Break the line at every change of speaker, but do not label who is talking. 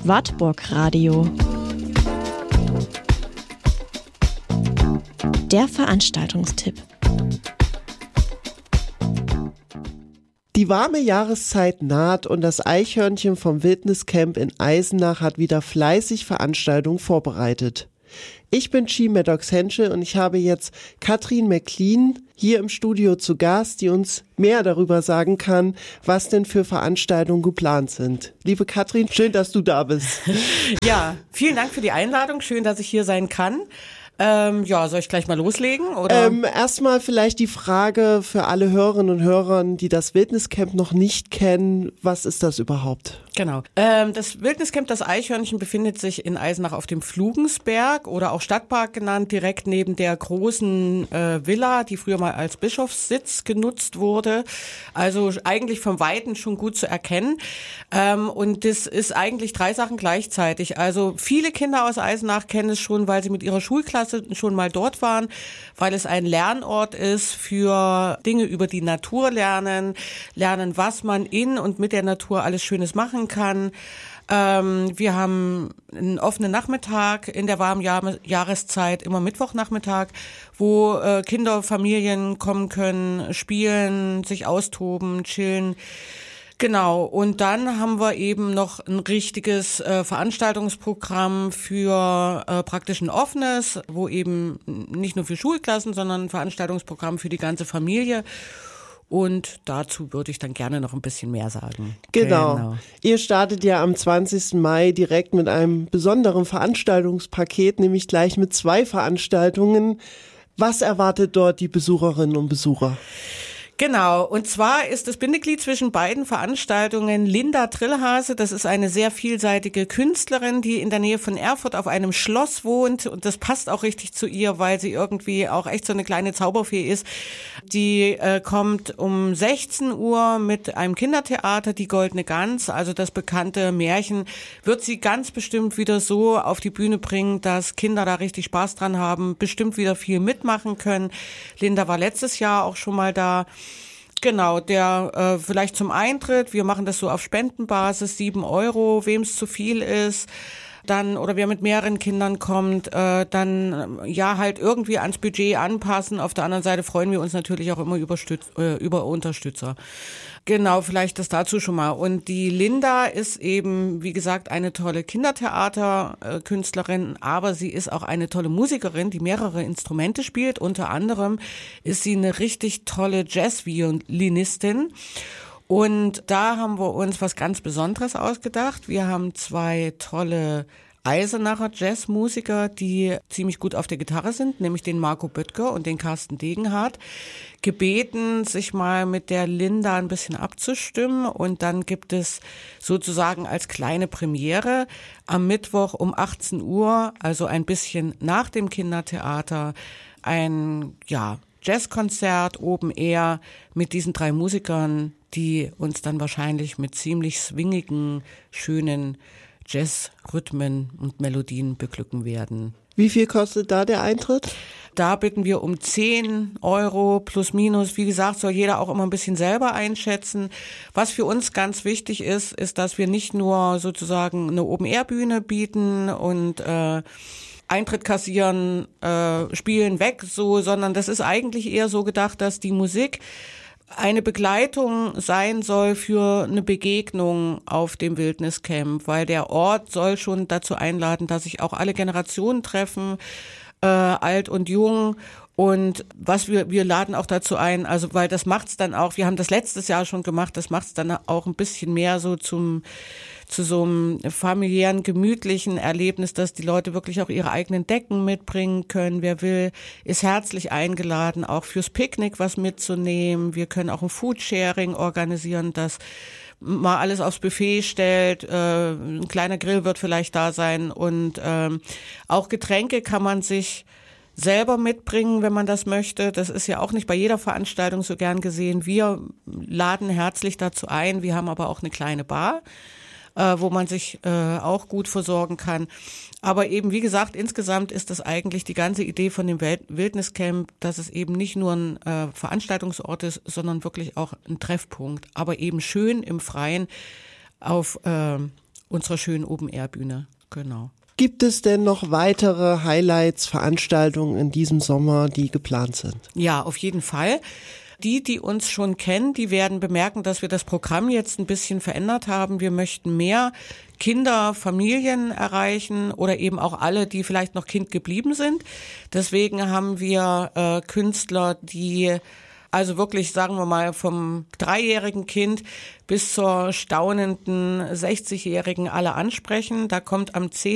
Wartburg Radio. Der Veranstaltungstipp.
Die warme Jahreszeit naht und das Eichhörnchen vom Wildniscamp in Eisenach hat wieder fleißig Veranstaltungen vorbereitet. Ich bin Chi Maddox-Henschel und ich habe jetzt Katrin McLean hier im Studio zu Gast, die uns mehr darüber sagen kann, was denn für Veranstaltungen geplant sind. Liebe Katrin, schön, dass du da bist.
Ja, vielen Dank für die Einladung. Schön, dass ich hier sein kann. Soll ich gleich mal loslegen? Oder?
Erstmal vielleicht die Frage für alle Hörerinnen und Hörer, die das Wildniscamp noch nicht kennen. Was ist das überhaupt?
Genau. Das Wildniscamp, das Eichhörnchen, befindet sich in Eisenach auf dem Flugensberg oder auch Stadtpark genannt, direkt neben der großen Villa, die früher mal als Bischofssitz genutzt wurde. Also eigentlich vom Weiten schon gut zu erkennen. Und das ist eigentlich 3 Sachen gleichzeitig. Also viele Kinder aus Eisenach kennen es schon, weil sie mit ihrer Schulklasse schon mal dort waren, weil es ein Lernort ist für Dinge über die Natur lernen, was man in und mit der Natur alles Schönes machen kann. Wir haben einen offenen Nachmittag in der warmen Jahreszeit, immer Mittwochnachmittag, wo Kinder, Familien kommen können, spielen, sich austoben, chillen. Genau, und dann haben wir eben noch ein richtiges Veranstaltungsprogramm für praktisch ein offenes, wo eben nicht nur für Schulklassen, sondern ein Veranstaltungsprogramm für die ganze Familie. Und dazu würde ich dann gerne noch ein bisschen mehr sagen.
Genau. Ihr startet ja am 20. Mai direkt mit einem besonderen Veranstaltungspaket, nämlich gleich mit 2 Veranstaltungen. Was erwartet dort die Besucherinnen und Besucher?
Genau, und zwar ist das Bindeglied zwischen beiden Veranstaltungen Linda Trillhase. Das ist eine sehr vielseitige Künstlerin, die in der Nähe von Erfurt auf einem Schloss wohnt. Und das passt auch richtig zu ihr, weil sie irgendwie auch echt so eine kleine Zauberfee ist. Die kommt um 16 Uhr mit einem Kindertheater, die Goldene Gans, also das bekannte Märchen, wird sie ganz bestimmt wieder so auf die Bühne bringen, dass Kinder da richtig Spaß dran haben, bestimmt wieder viel mitmachen können. Linda war letztes Jahr auch schon mal da. Genau, der vielleicht zum Eintritt, wir machen das so auf Spendenbasis, 7 €, wem es zu viel ist, dann oder wer mit mehreren Kindern kommt, dann halt irgendwie ans Budget anpassen. Auf der anderen Seite freuen wir uns natürlich auch immer über Unterstützer. Genau, vielleicht das dazu schon mal. Und die Linda ist eben, wie gesagt, eine tolle Kindertheaterkünstlerin, aber sie ist auch eine tolle Musikerin, die mehrere Instrumente spielt. Unter anderem ist sie eine richtig tolle Jazz-Violinistin. Und da haben wir uns was ganz Besonderes ausgedacht. Wir haben 2 tolle Eisenacher Jazzmusiker, die ziemlich gut auf der Gitarre sind, nämlich den Marco Böttger und den Carsten Degenhardt, gebeten, sich mal mit der Linda ein bisschen abzustimmen. Und dann gibt es sozusagen als kleine Premiere am Mittwoch um 18 Uhr, also ein bisschen nach dem Kindertheater, ein Jazzkonzert Open Air mit diesen 3 Musikern, die uns dann wahrscheinlich mit ziemlich swingigen, schönen Jazzrhythmen und Melodien beglücken werden.
Wie viel kostet da der Eintritt?
Da bitten wir um 10 € plus minus. Wie gesagt, soll jeder auch immer ein bisschen selber einschätzen. Was für uns ganz wichtig ist, dass wir nicht nur sozusagen eine Open-Air-Bühne bieten und Eintritt kassieren, spielen weg, sondern das ist eigentlich eher so gedacht, dass die Musik eine Begleitung sein soll für eine Begegnung auf dem Wildniscamp, weil der Ort soll schon dazu einladen, dass sich auch alle Generationen treffen, alt und jung. Und wir laden auch dazu ein, also weil das macht's dann auch, wir haben das letztes Jahr schon gemacht, das macht's dann auch ein bisschen mehr so zu so einem familiären, gemütlichen Erlebnis, dass die Leute wirklich auch ihre eigenen Decken mitbringen können. Wer will, ist herzlich eingeladen, auch fürs Picknick was mitzunehmen. Wir können auch ein Foodsharing organisieren, das mal alles aufs Buffet stellt. Ein kleiner Grill wird vielleicht da sein und auch Getränke kann man sich selber mitbringen, wenn man das möchte. Das ist ja auch nicht bei jeder Veranstaltung so gern gesehen. Wir laden herzlich dazu ein. Wir haben aber auch eine kleine Bar, wo man sich auch gut versorgen kann. Aber eben, wie gesagt, insgesamt ist das eigentlich die ganze Idee von dem Wildniscamp, dass es eben nicht nur ein Veranstaltungsort ist, sondern wirklich auch ein Treffpunkt. Aber eben schön im Freien auf unserer schönen Open-Air-Bühne. Genau.
Gibt es denn noch weitere Highlights, Veranstaltungen in diesem Sommer, die geplant sind?
Ja, auf jeden Fall. Die uns schon kennen, die werden bemerken, dass wir das Programm jetzt ein bisschen verändert haben. Wir möchten mehr Kinder, Familien erreichen oder eben auch alle, die vielleicht noch Kind geblieben sind. Deswegen haben wir Künstler, die also wirklich, sagen wir mal, vom 3-jährigen Kind bis zur staunenden 60-Jährigen alle ansprechen. Da kommt am 10.